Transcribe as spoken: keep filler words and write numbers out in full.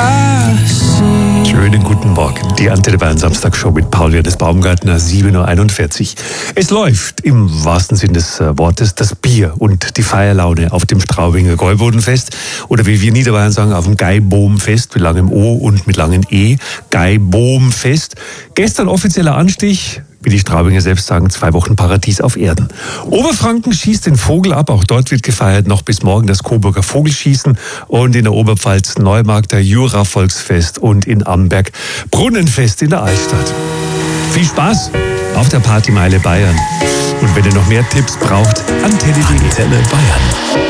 Schönen guten Morgen. Die Antenne Bayern Samstagshow mit Paul Johannes Baumgartner, sieben Uhr einundvierzig. Es läuft im wahrsten Sinn des Wortes das Bier und die Feierlaune auf dem Straubinger Gäubodenfest oder wie wir Niederbayern sagen, auf dem Gaiboomfest mit langem O und mit langem E. Gaiboomfest. Gestern offizieller Anstich. Wie die Straubinger selbst sagen, zwei Wochen Paradies auf Erden. Oberfranken schießt den Vogel ab, auch dort wird gefeiert, noch bis morgen das Coburger Vogelschießen und in der Oberpfalz Neumarkter Jura-Volksfest und in Amberg Brunnenfest in der Altstadt. Viel Spaß auf der Partymeile Bayern. Und wenn ihr noch mehr Tipps braucht, Antenne punkt de. Antenne Bayern.